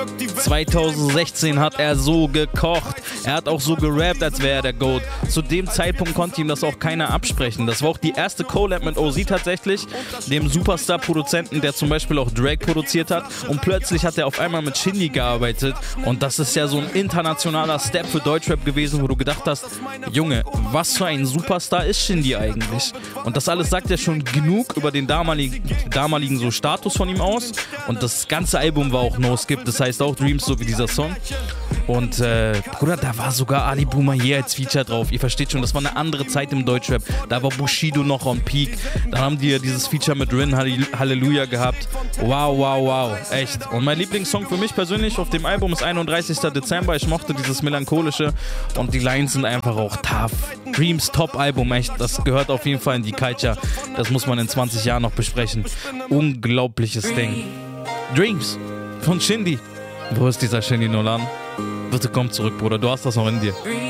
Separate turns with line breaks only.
2016 hat er so gekocht. Er hat auch so gerappt, als wäre er der GOAT. Zu dem Zeitpunkt konnte ihm das auch keiner absprechen. Das war auch die erste Collab mit OZ tatsächlich, dem Superstar-Produzenten, der zum Beispiel auch Drake produziert hat. Und plötzlich hat er auf einmal mit Shindy gearbeitet. Und das ist ja so ein internationaler Step für Deutschrap gewesen, wo du gedacht hast, Junge, was für ein Superstar ist Shindy eigentlich? Und das alles sagt ja schon genug über den damaligen so Status von ihm aus. Und das ganze Album war auch No Skip, das heißt auch Dreams, so wie dieser Song. Und Bruder, da war sogar Ali Boumaier als Feature drauf. Ihr versteht schon, das war eine andere Zeit im Deutschrap. Da war Bushido noch on Peak. Dann haben die ja dieses Feature mit Rin, Halleluja gehabt. Wow, wow, wow. Echt. Und mein Lieblingssong für mich persönlich auf dem Album ist 31. Dezember. Ich mochte dieses Melancholische und die Lines sind einfach auch tough. Dreams Top-Album, echt. Das gehört auf jeden Fall in die Culture. Das muss man in 20 Jahren noch besprechen. Unglaubliches Ding. Dreams von Shindy. Wo ist dieser Shindy Nolan? Bitte komm zurück, Bruder. Du hast das noch in dir.